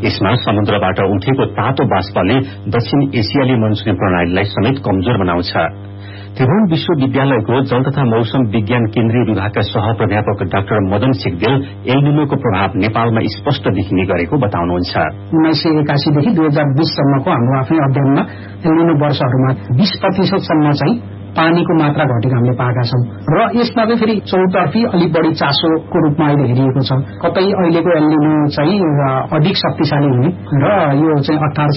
यसमा समुद्रबाट उठेको तातो बाष्पले दक्षिण एसियाली मनसुनी प्रणालीलाई समेत कमजोर बनाउँछ। त्रिभुवन विश्वविद्यालयको जल तथा मौसम विज्ञान केन्द्रीय विभागका सहप्राध्यापक डाक्टर मदन सिग्देल एल निनोको प्रभाव नेपालमा स्पष्ट देखिने गरेको बताउनुहुन्छ। 1981 देखि 2020 सम्मको हाम्रो आफ्नै अध्ययनमा एल निनो वर्षहरूमा 20% सम्म चाहिँ पानीको मात्रा घटेको हामीले पाएका छौं र यसमा चाहिँ फेरि चौतर्फी अलिक बढी चासोको रूपमा अहिले हेरिएको छ। कतै अहिलेको एल निनो चाहिँ अधिक शक्तिशाली हुने र यो चाहिँ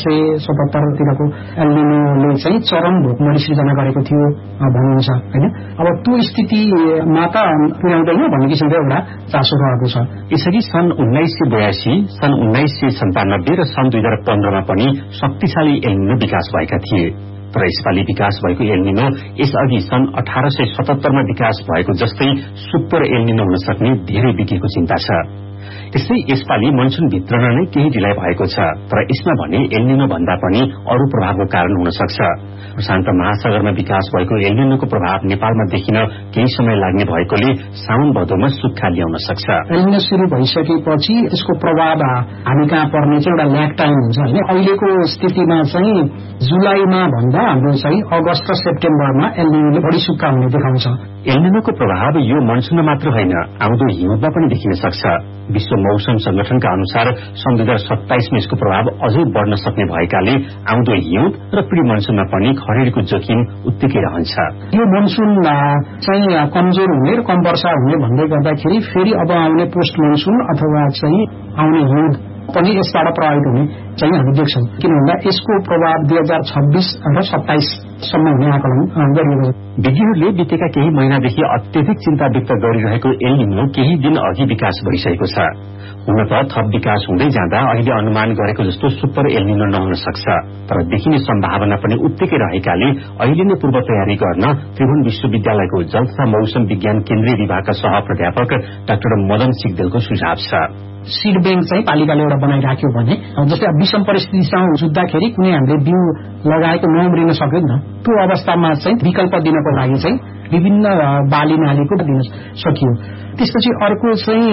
1877 तिरको एल निनोले चाहिँ चरम भूकम्प सृजना गरेको थियो भनिन्छ हैन। अब त्यो स्थितिमा त पुर्याउँदैन भन्ने किसिमको एउटा चासो रहेको छ। यसरी सन् 1982, सन् 1997 र सन् 2015 मा पनि शक्तिशाली एल निनो विकास भएका थिए। तर यसपालि विकास भएको एल निनो यसअघि सन् 1877 मा विकास भएको जस्तै सुपर एल निनो हुन सक्ने धेरै विज्ञको चिन्ता छ। त्यसै यसपालि मनसुन भित्र नै केही ढिलाइ भएको छ, तर यसमा भने एल निनो भन्दा पनि अरू प्रभावको कारण हुन सक्छ। प्रशान्त महासागरमा विकास भएको एल निनोको प्रभाव नेपालमा देखिन केही समय लाग्ने भएकोले साउन भदौमा सुक्खा ल्याउन सक्छ। एल निनो सुरु भइसकेपछि यसको प्रभाव हामी कहाँ पर्ने चाहिँ एउटा ल्याग टाइम हुन्छ हैन। अहिलेको स्थितिमा चाहिँ जुलाईमा भन्दा हाम्रो चाहिँ अगस्त र सेप्टेम्बरमा एल निनोले बढी सुक्खा हुने देखाउँछ। एल निनोको प्रभाव यो मनसुनमा मात्र होइन, आउँदो हिउँदमा पनि देखिन सक्छ। विश्व मौसम संगठनका अनुसार सन् 2027 मा यसको प्रभाव अझै बढ्न सक्ने भएकाले आउँदो हिउँद र प्री मनसुनमा पनि खडेरीको जोखिम उत्तिकै रहन्छ। यो मनसुन चाहिँ कमजोर हुने र कम वर्षा हुने भन्दै गर्दाखेरि फेरि अब आउने पोस्ट मनसुन अथवा चाहिँ आउने हिउँद पनि यसबाट प्रभावित हुने चाहिँ हामी देख्छौं। किन भन्दा यसको प्रभाव 2026 र 27 सम्म हुने आकलन गरिएको छ। विज्ञहरूले बितेका केही महिनादेखि अत्यधिक चिन्ता व्यक्त गरिरहेको एल निनो केही दिन अघि विकास भइसकेको छ। हुन त थप विकास हुँदै जाँदा अहिले अनुमान गरेको जस्तो सुपर एल निनो नहुन सक्छ, तर देखिने सम्भावना पनि उत्तिकै रहेकाले अहिले नै पूर्व तयारी गर्न त्रिभुवन विश्वविद्यालयको जल तथा मौसम विज्ञान केन्द्रीय विभागका सहप्राध्यापक डाक्टर मदन सिग्देलको सुझाव छ। सीड बैंक चाहिँ पालिकाले एउटा बनाइराख्यो भने जस्तै विषम परिस्थितिसँग जुझ्दाखेरि कुनै हामीले बिउ लगाएको नउम्रिन सक्दैन, त्यो अवस्थामा चाहिँ विकल्प दिनको लागि चाहिँ विभिन्न बाली नालीको दिन सकियो। त्यसपछि अर्को चाहिँ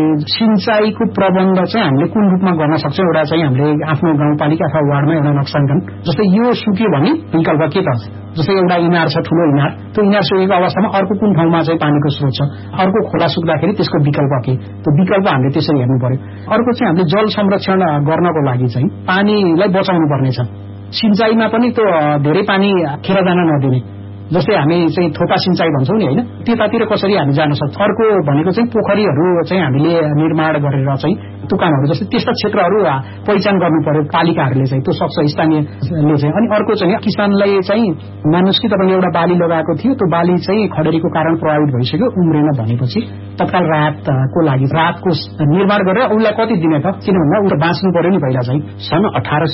सिंचाईको प्रबन्ध चाहिँ हामीले कुन रूपमा गर्न सक्छौं, एउटा चाहिँ हामीले आफ्नो गाउँपालिका अथवा वार्डमा एउटा नक्साङ्कन जस्तै यो सुक्यो भने विकल्प के त, जस्तै एउटा इनार छ ठूलो इनार, त्यो इनार सुकेको अवस्थामा अर्को कुन ठाउँमा चाहिँ पानीको स्रोत छ, अर्को खोला सुक्दाखेरि त्यसको विकल्प के, त्यो विकल्प हामीले त्यसरी हेर्नु पर्यो। अर्को चाहिँ हामीले जल संरक्षण गर्नको लागि चाहिँ पानीलाई बचाउनु पर्नेछ। सिंचाईमा पनि त्यो धेरै पानी खेर जान नदिने, जस्तै हामी चाहिँ थोपा सिंचाई भन्छौं नि हैन, त्यतातिर कसरी हामी जान सक्छौं। अर्को भनेको चाहिँ पोखरीहरू चाहिँ हामीले निर्माण गरेर चाहिँ दुकानहरू जस्तै त्यस्ता क्षेत्रहरू पहिचान गर्नु पर्यो पालिकाहरूले चाहिँ, त्यो सक्छ स्थानीयले चाहिँ। अनि अर्को चाहिँ किसानलाई चाहिँ मानुस कि तपाईले एउटा बाली लगाएको थियो, त्यो बाली चाहिँ खडेरीको कारण प्रभावित भइसक्यो, उम्रेन भनेपछि तत्काल राहतको लागि राहतको निर्माण गरेर उसलाई कति दिने त, किनभने उ बाँच्नु पर्यो नि पहिला चाहिँ। सन्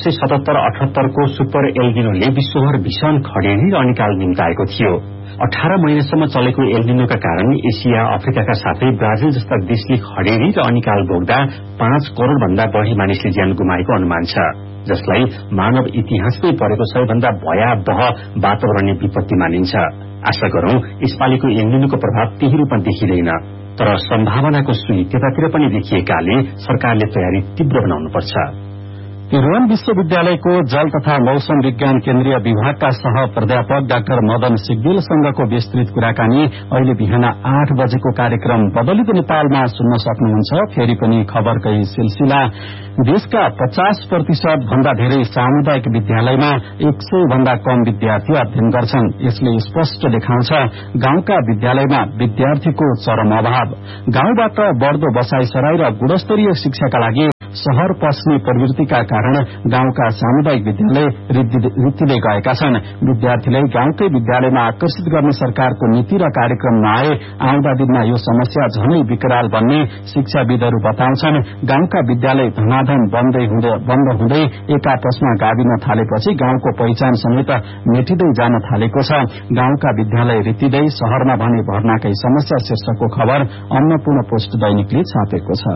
1877-78 को सुपर एल निनोले विश्वभर भीषण खडेरी र अनिकाल निम्ताएको थियो। 18 महिनासम्म चलेको एल निनोका कारण एसिया, अफ्रिकाका साथै ब्राजिल जस्ता देशले खडेरी र अनिकाल भोग्दा 5 करोड़ भन्दा बढ़ी मानिसले ज्यान गुमाएको अनुमान छ, जसलाई मानव इतिहासमै परेको सबैभन्दा भयावह वातावरणीय विपत्ति मानिन्छ। आशा गरौं यसपालिको एल निनोको प्रभाव त्यही रूपमा देखिँदैन, तर सम्भावनाको सुई त्यतातिर पनि देखिएकाले सरकारले तयारी तीव्र बनाउनुपर्छ। त्रिभुवन विश्वविद्यालयको जल तथा मौसम विज्ञान केन्द्रीय विभागका सह प्राध्यापक डाक्टर मदन सिग्देलसँगको विस्तृत कुराकानी अहिले बिहान 8 बजेको कार्यक्रम बदलिदो नेपालमा सुन्न सक्नुहुन्छ। फेरि पनि खबरकै सिलसिला। देशका 50% भन्दा धेरै सामुदायिक विद्यालयमा 100 भन्दा कम विद्यार्थी अध्ययन गर्छन्। यसले स्पष्ट देखाउँछ गाउँका विद्यालयमा विद्यार्थीको चरम अभाव। गाउँबाट बढ़दो बसाइसराई र गुणस्तरीय शिक्षाका लागि शहर पस्ने प्रवृत्तिका कारण गाउँका सामुदायिक विद्यालय रित्तिदै गएका छन्। विद्यार्थीलाई गाउँकै विद्यालयमा आकर्षित गर्ने सरकारको नीति र कार्यक्रम नआए आउँदा दिनमा यो समस्या झनै विकराल बन्ने शिक्षाविदहरू बताउँछन्। गाउँका विद्यालय धनाधन बन्द हुँदै एक आपसमा गाभिन थालेपछि गाउँको पहिचान समेत मेटिँदै जान थालेको छ। गाउँका विद्यालय रित्तिदै शहरमा भने भर्नाकै समस्या शीर्षकको खबर अन्नपूर्ण पोस्ट दैनिकले छापेको छ।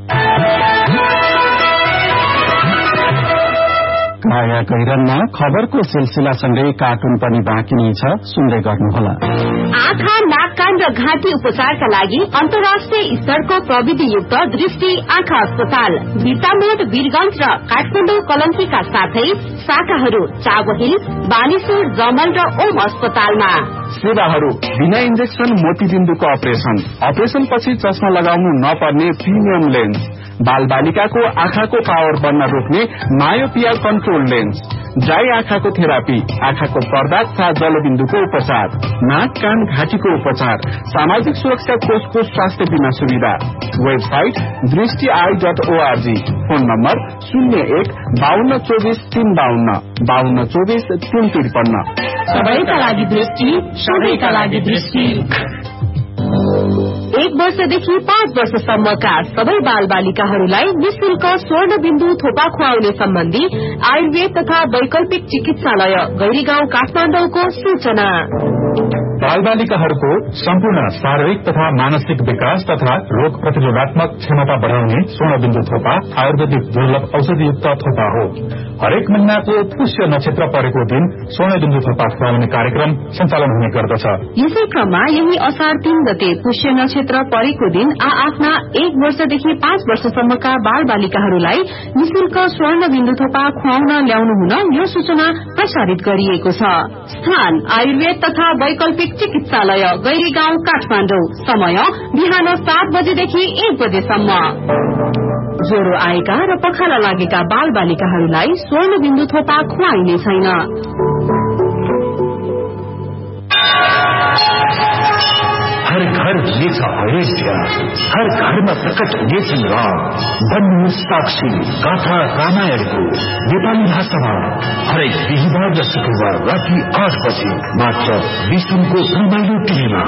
काया कैरनमा खबरको सिलसिलासँगै कार्टुन पनि बाँकी नै छ, सुन्दै गर्नुहोला। आँखा नाकका कान र घाँटी उपचारका लागि अन्तर्राष्ट्रिय स्तरको प्रविधियुक्त दृष्टि आँखा अस्पताल बिर्तामोड, वीरगंज र काठमाडौँ कलङ्कीका साथै शाखाहरू चाबहिल, बानेश्वर, जमल र ओम अस्पतालमा। सेवाहरू बिना इन्जेक्सन मोतीबिन्दुको अपरेशन पछि चस्मा लगाउनु नपर्ने प्रिमियम लेन्स, बाल बालिकाको आँखाको पावर बन्न रोक्ने मायोपिया कन्ट्रोल लेन्स, ड्राई आँखाको थेरापी, आँखाको पर्दा तथा जलबिन्दुको उपचार, नाक कान घाँटीको उपचार, सामाजिक सुरक्षा कोषको स्वास्थ्य बीमा सुविधा। Website दृष्टि.org, phone number 01-5224-352, 5224-353। सबैका लागि दृष्टि, सबैका लागि दृष्टि। 1 वर्षदेखि 5 वर्षसम्मका सबै बाल बालिकाहरूलाई निशुल्क स्वर्ण बिन्दु थोपा खुवाउने सम्बन्धी आयुर्वेद तथा वैकल्पिक चिकित्सालय गैरीगाउँ काठमाडौँको सूचना। बाल बालिकाहरूको सम्पूर्ण शारीरिक तथा मानसिक विकास तथा रोग प्रतिरोधात्मक क्षमता बढ़ाउने स्वर्णबिन्दु थोपा आयुर्वेदिक दुर्लभ औषधियुक्त थोपा हो। हरेक महीनाको पुष्य नक्षत्र परेको दिन स्वर्णबिन्दु थोपा खुवाउने कार्यक्रम सञ्चालन हुने गर्दछ। यसै क्रममा यही असार 3 गते पुष्य नक्षत्र परेको दिन आफ्ना 1 वर्षदेखि 5 वर्षसम्मका बाल बालिकाहरूलाई निशुल्क स्वर्ण बिन्दु थोपा खुवाउन ल्याउनु हुन यो सूचना प्रसारित गरिएको छ। स्थान आयुर्वेद तथा वैकल्पिक चिकित्सालय गैरीगाउँ काठमाडौँ। समय बिहान 7 बजेदेखि 1 बजेसम्म। ज्वरो आएका र पखाला लागेका बाल बालिकाहरूलाई स्वर्ण बिन्दु थोपा खुवाइने छैन। हर घर हुनेछ अयोध्या, हर घरमा प्रकट हुनेछन् राम। बन्नुहोस् साक्षी गाथा रामायणको नेपाली भाषामा हरेक बिहिबार र शुक्रबार राति 8 बजे मात्र विष्णुको रमाइलो टिभीमा।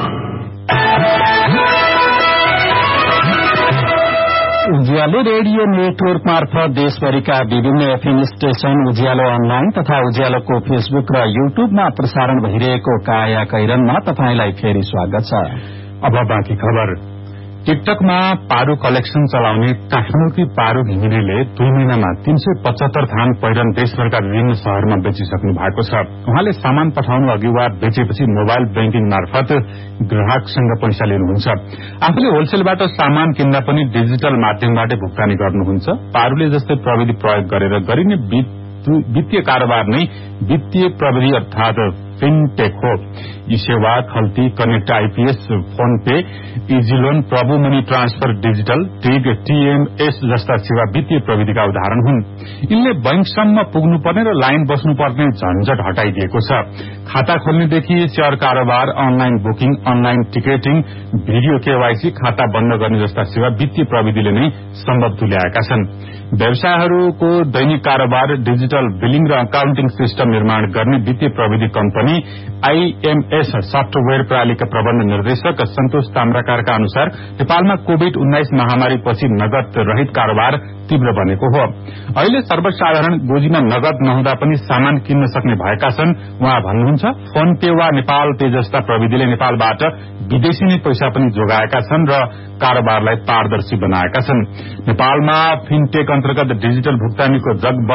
उज्यालो रेडियो नेटवर्क मार्फत देशभरिका विभिन्न एफएम स्टेशन, उज्यालो अनलाइन तथा उज्यालोको फेसबुक र युट्युबमा प्रसारण भइरहेको काया कैरनमा तपाईंलाई फेरि स्वागत छ। अब बाँकी खबर। टिकटकमा पारू कलेक्सन चलाउने काठमाडौँकी पारू घिमिरेले 2 महिनामा 375 थान पहिरन देशभरका विभिन्न शहरमा बेचिसक्नु भएको छ। उहाँले सामान पठाउनु अघि वा बेचेपछि मोबाइल बैंकिङ मार्फत ग्राहकसँग पैसा लिनुहुन्छ। आफूले होलसेलबाट सामान किन्दा पनि डिजिटल माध्यमबाट भुक्तानी गर्नुहुन्छ। पारूले जस्तै प्रविधि प्रयोग गरेर गरिने वित्तीय कारोबार नै वित्तीय प्रविधि अर्थात फिनटेक हो। यी सेवा खल्ती, connect IPS, phone pay, easy loan, प्रभु money transfer digital, TIG, TMS जस्ता सेवा वित्तीय प्रविधिका उदाहरण हुन्। यिनले बैंकसम्म पुग्नुपर्ने र लाइन बस्नुपर्ने झन्झट हटाइदिएको छ। खाता खोल्नेदेखि शेयर कारोबार, online booking, online ticketing, video KYC, खाता बन्द गर्ने जस्ता सेवा वित्तीय प्रविधिले नै सम्भव तुल्याएका छन्। व्यवसायहरूको दैनिक कारोबार, डिजिटल बिलिङ र अकाउन्टिङ सिस्टम निर्माण गर्ने वित्तीय प्रविधि कम्पनी आईएमएस सफ्टवेयर प्रणालीका प्रबन्ध निर्देशक सन्तोष ताम्राकारका अनुसार नेपालमा कोभिड-19 महामारीपछि नगद रहित कारोबार तीव्र बनेको हो। अहिले सर्वसाधारण गोजीमा नगद नहुँदा पनि सामान किन्न सक्ने भएका छन्। उहाँ भन्नुहुन्छ, फोन पे वा नेपाल पे जस्ता प्रविधिले नेपालबाट विदेशी नै पैसा पनि जोगाएका छन् र कारोबारलाई पारदर्शी बनाएका छन्। नेपालमा फिनटेक अन्तर्गत डिजिटल भुक्तानीको जग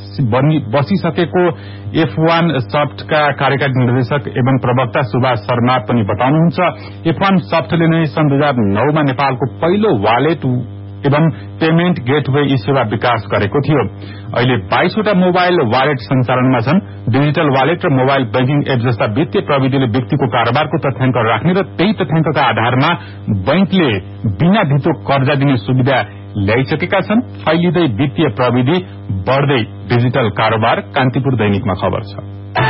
बसिसकेको F1 सफ्टका कार्यकारी निर्देशक एवं प्रवक्ता सुभाष शर्मा पनि बताउनुहुन्छ, F1 सफ्टले नै सन् 2009 मा नेपालको पहिलो वालेट एवं पेमेन्ट गेटवे यी सेवा विकास गरेको थियो। अहिले 22 वटा मोबाइल वालेट सञ्चालनमा छन्। डिजिटल वालेट र मोबाइल बैंकिङ एप जस्ता वित्तीय प्रविधिले व्यक्तिको कारोबारको तथ्याङ्क राख्ने र त्यही तथ्याङ्कका आधारमा बैंकले बिना धितो कर्जा दिने सुविधा ल्याइसकेका छन्। फैलिँदै वित्तीय प्रविधि, बढ्दै डिजिटल कारोबार। कान्तिपुर दैनिकमा खबर छ।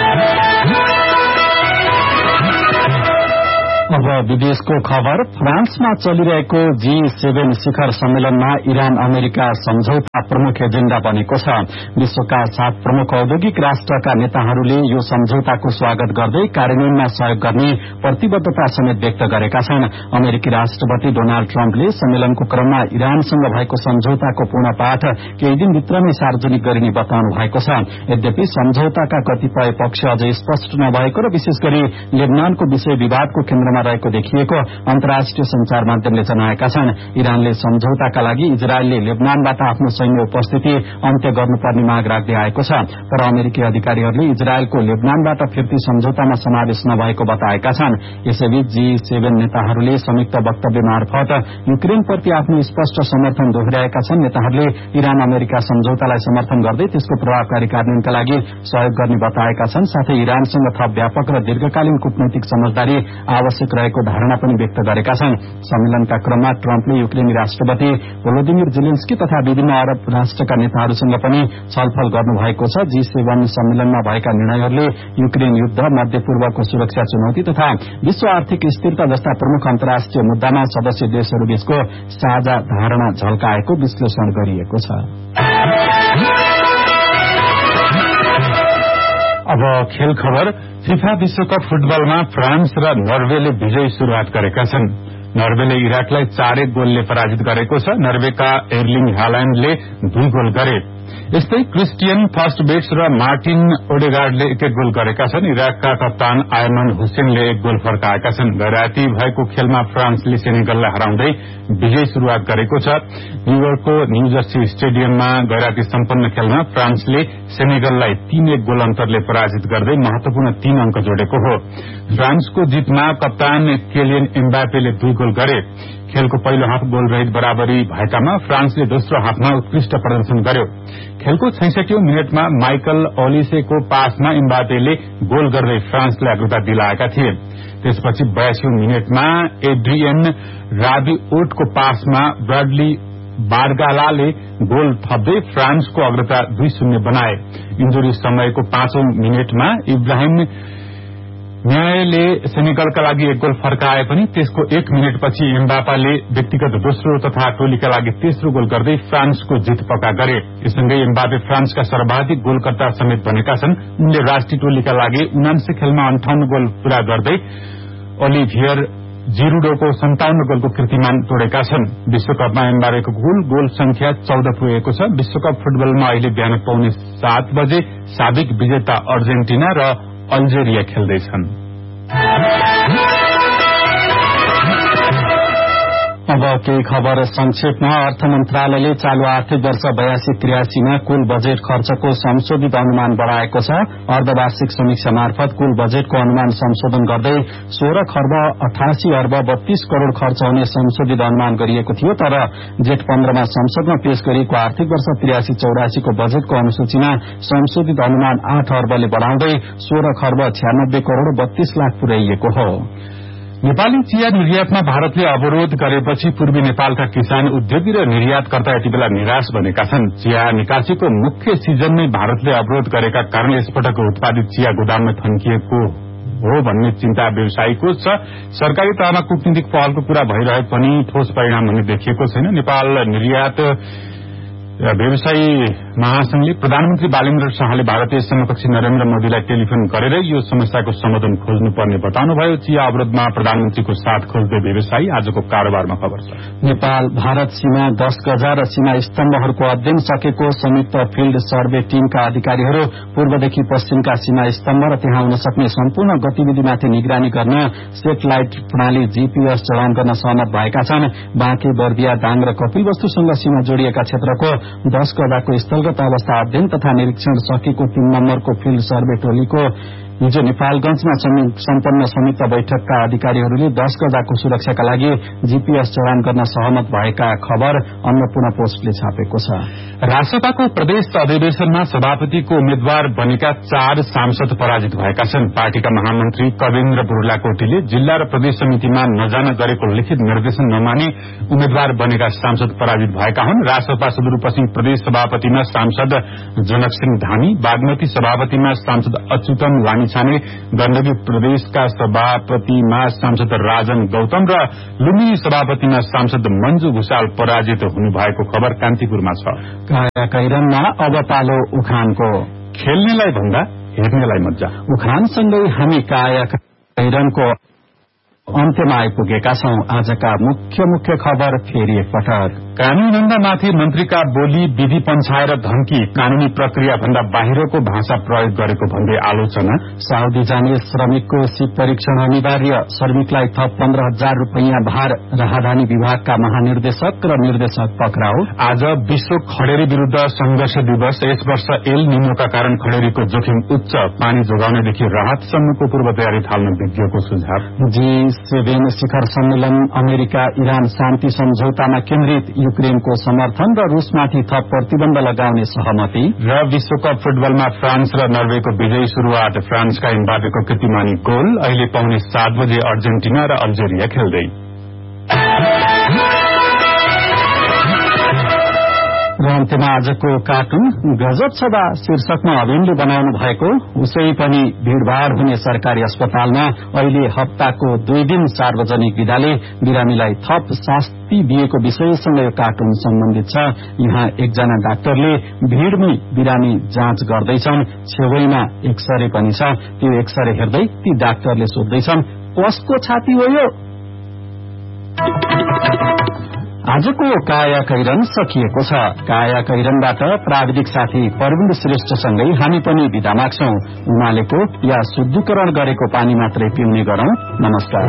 अब विदेशको खबर। फ्रान्समा चलिरहेको G7 शिखर सम्मेलनमा इरान अमेरिका सम्झौता प्रमुख एजेण्डा बनेको छ। विश्वका 7 प्रमुख औद्योगिक राष्ट्रका नेताहरूले यो सम्झौताको स्वागत गर्दै कार्यान्वयनमा सहयोग गर्ने प्रतिबद्धता समेत व्यक्त गरेका छन्। अमेरिकी राष्ट्रपति डोनाल्ड ट्रम्पले सम्मेलनको क्रममा इरानसँग भएको सम्झौताको पूर्ण पाठ केही दिनभित्रमै सार्वजनिक गरिने बताउनु भएको छ। यद्यपि सम्झौताका कतिपय पक्ष अझै स्पष्ट नभएको र विशेष गरी लेबनानको विषय विवादको केन्द्रमा अवस्थामा रहेको देखिएको अन्तर्राष्ट्रिय संचार माध्यमले जनाएका छन्। इरानले सम्झौताका लागि इजरायलले लेबनानबाट आफ्नो सैन्य उपस्थिति अन्त्य गर्नुपर्ने माग राख्दै आएको छ, तर अमेरिकी अधिकारीहरूले इजरायलको लेबनानबाट फिर्ती सम्झौतामा समावेश नभएको बताएका छन्। यसैबीच G7 नेताहरूले संयुक्त वक्तव्य मार्फत युक्रेनप्रति आफ्नो स्पष्ट समर्थन दोहोर्याएका छन्। नेताहरूले इरान अमेरिका सम्झौतालाई समर्थन गर्दै त्यसको प्रभावकारी कार्यान्वयनका लागि सहयोग गर्ने बताएका छन्। साथै इरानसँग थप व्यापक र दीर्घकालीन कूटनैतिक समझदारी आवश्यक रहेको धारणा पनि व्यक्त गरेका छन्। सम्मेलनका क्रममा ट्रम्पले युक्रेनी राष्ट्रपति भोलोदिमिर जेलेन्स्की तथा विभिन्न अरब राष्ट्रका नेताहरूसँग पनि छलफल गर्नुभएको छ। G7 सम्मेलनमा भएका निर्णयहरूले युक्रेन युद्ध, मध्य पूर्वको सुरक्षा चुनौती तथा विश्व आर्थिक स्थिरता जस्ता प्रमुख अन्तर्राष्ट्रिय मुद्दामा सदस्य देशहरूबीचको साझा धारणा झल्काएको विश्लेषण गरिएको छ। अब खेल खबर। फिफा विश्वकप फुटबलमा फ्रान्स र नर्वेले विजयी शुरूआत गरेका छन्। नर्वेले इराकलाई 4-1 गोलले पराजित गरेको छ। नर्वेका एर्लिङ हाल्यान्डले 2 गोल गरे। यस्तै क्रिस्टियन फर्स्टबेट्स र मार्टिन ओडेगार्डले 1-1 गोल गरेका छन्। इराकका कप्तान आयमन हुसेनले 1 गोल फर्काएका छन्। गैराती भएको खेलमा फ्रान्सले सेनेगललाई हराउँदै विजयी शुरूआत गरेको छ। न्यूयोर्कको न्यू जर्सी स्टेडियममा गैराती सम्पन्न खेलमा फ्रान्सले सेनेगललाई 3-1 गोल अन्तरले पराजित गर्दै महत्वपूर्ण 3 अंक जोडेको हो। फ्रान्सको जितमा कप्तान केलियन एम्बापेले 2 गोल गरे। खेलको पहिलो हाफ गोल रहित बराबरी भएकामा फ्रान्सले दोस्रो हाफमा उत्कृष्ट प्रदर्शन गर्यो। खेलको 66औं मिनटमा माइकल ओलिसेको पासमा एम्बापेले गोल गर्दै फ्रान्सलाई अग्रता दिलाएका थिए। त्यसपछि 82औं मिनटमा एड्रियन राबिओटको पासमा ब्राडली बारगालाले गोल थप्दै फ्रान्सको अग्रता 2-0 बनाए। इन्जुरी समयको 5औं मिनटमा इब्राहिम न्यायले सेनेगलका लागि 1 गोल फर्काए पनि त्यसको 1 मिनटपछि एम्बापाले व्यक्तिगत दोस्रो तथा टोलीका लागि तेस्रो गोल गर्दै फ्रान्सको जित पक्का गरे। यससँगै एम्बापे फ्रान्सका सर्वाधिक गोलकर्ता समेत बनेका छन्। उनले राष्ट्रिय टोलीका लागि 79 खेलमा 58 गोल पूरा गर्दै ओलिभियर जिरुडोको 57 गोलको कीर्तिमान तोडेका छन्। विश्वकपमा एम्बापेको गोल संख्या 14 पुगेको छ। विश्वकप फुटबलमा अहिले बिहान 7:15 बजे साबिक विजेता अर्जेन्टिना र अल्जेरिया खेल्दैछन्। अब केही खबर संक्षेपमा। अर्थ मन्त्रालयले चालू आर्थिक वर्ष 82-83 मा कुल बजेट खर्चको संशोधित अनुमान बढ़ाएको छ। अर्धवार्षिक समीक्षा मार्फत कुल बजेटको अनुमान संशोधन गर्दै 16 खर्ब 88 अर्ब 32 करोड़ खर्च हुने संशोधित अनुमान गरिएको थियो, तर जेठ 15 मा संसदमा पेश गरिएको आर्थिक वर्ष 83-84 को बजेटको अनुसूचीमा संशोधित अनुमान 8 अर्बले बढ़ाउँदै 16 खर्ब 96 करोड़ 32 लाख पुर्याइएको हो। नेपाली चिया निर्यातमा भारतले अवरोध गरेपछि पूर्वी नेपालका किसान, उद्योगी र निर्यातकर्ता यति बेला निराश बनेका छन्। चिया निकासीको मुख्य सिजनमै भारतले अवरोध गरेका कारण यसपटक उत्पादित चिया गोदाममा थन्किएको हो भन्ने चिन्ता व्यवसायीको छ। सरकारी तहमा कूटनीतिक पहलको कुरा भइरहे पनि ठोस परिणाम हुने देखिएको छैन। नेपाल निर्यात व्यवसायी महासंघले प्रधानमन्त्री बालेन्द्र शाहले भारतीय समकक्षी नरेन्द्र मोदीलाई टेलिफोन गरेर यो समस्याको समाधान खोज्नुपर्ने बताउनुभयो। चिया अवरोधमा प्रधानमन्त्रीको साथ खोज्दै व्यवसायी आजको कारोबारमा खबर छ। नेपाल भारत सीमा 10 गजा र सीमा स्तम्भहरूको अध्ययन सकेको संयुक्त फिल्ड सर्वे टीमका अधिकारीहरू पूर्वदेखि पश्चिमका सीमा स्तम्भ र त्यहाँ हुन सक्ने सम्पूर्ण गतिविधिमाथि निगरानी गर्न सेटेलाइट प्रणाली जीपीएस जडान गर्न सहमत भएका छन्। बाँके, बर्दिया, दाङ र कपिलवस्तुसँग सीमा जोडिएका क्षेत्रको 10 गजाको स्थलगत अवस्था अध्ययन तथा निरीक्षण सकेको 3 नम्बरको फिल्ड सर्वे टोलीको हिजो नेपालगंजमा सम्पन्न संयुक्त बैठकका अधिकारीहरूले 10 गजाको सुरक्षाका लागि जीपीएस जडान गर्न सहमत भएका खबर अन्नपूर्ण पोस्टले छापेको छ। रासपाको प्रदेश अधिवेशनमा सभापतिको उम्मेद्वार बनेका 4 सांसद पराजित भएका छन्। पार्टीका महामन्त्री कविन्द्र बुर्लाकोटीले जिल्ला र प्रदेश समितिमा नजान गरेको लिखित निर्देशन नमानी उम्मेद्वार बनेका सांसद पराजित भएका हुन्। रासपा सुदूरपश्चिम प्रदेश सभापतिमा सांसद जनकसिंह धामी, बागमती सभापतिमा सांसद अच्युतम लामिछाने, गण्डकी प्रदेशका सभापतिमा सांसद राजन गौतम र लुम्बिनी सभापतिमा सांसद मञ्जु भूषाल पराजित हुनुभएको खबर कान्तिपुरमा छ। कायरनमा अब पालो उखानको। खेल्नेलाई भन्दा हेर्नेलाई मज्जा। उखानसँगै हामी कायरनको अन्त्यमा आइपुगेका छौं। आजका मुख्य खबर फेरि एकपटक। कानूनभन्दा माथि मन्त्रीका बोली विधि पन्छाएर धम्की कानूनी प्रक्रिया भन्दा बाहिरको भाषा प्रयोग गरेको भन्दै आलोचना साउदी जाने श्रमिकको सिप परीक्षण अनिवार्य श्रमिकलाई थप 15,000 रूपियाँ भार राहदानी विभागका महानिर्देशक र निर्देशक पक्राउ आज विश्व खडेरी विरूद्ध संघर्ष दिवस यस वर्ष एल निनोका कारण खडेरीको जोखिम उच्च पानी जोगाउनेदेखि राहतसम्मको पूर्व तयारी थाल्न विज्ञको सुझाव G7 शिखर सम्मेलन अमेरिका इरान शान्ति सम्झौतामा केन्द्रित युक्रेनको समर्थन र रूसमाथि थप प्रतिबन्ध लगाउने सहमति र विश्वकप फुटबलमा फ्रान्स र नर्वेको विजयी शुरूआत फ्रान्सका एम्बापेको कीर्तिमानी गोल अहिले पाउने 7 बजे अर्जेन्टिना र अल्जेरिया खेल्दै र अन्त्यमा आजको कार्टुन गजब छदा शीर्षकमा अभिनले बनाउनु भएको उसै पनि भीड़भाड़ हुने सरकारी अस्पतालमा अहिले हप्ताको 2 दिन सार्वजनिक विदाले बिरामीलाई थप शास्ति दिएको विषयसँग यो कार्टुन सम्बन्धित छ। यहाँ एकजना डाक्टरले भीड़मै बिरामी जाँच गर्दैछन्, छेउैमा एक्सरे पनि छ। त्यो एक्सरे हेर्दै ती डाक्टरले सोध्दैछन् कसको छाती हो यो। आजको काया कैरन सकिएको छ। काया कैरनबाट प्राविधिक साथी प्रवीण श्रेष्ठसँगै हामी पनि बिदा माग्छौं। उमालेको या शुद्धिकरण गरेको पानी मात्रै पिउने गरौं। नमस्कार।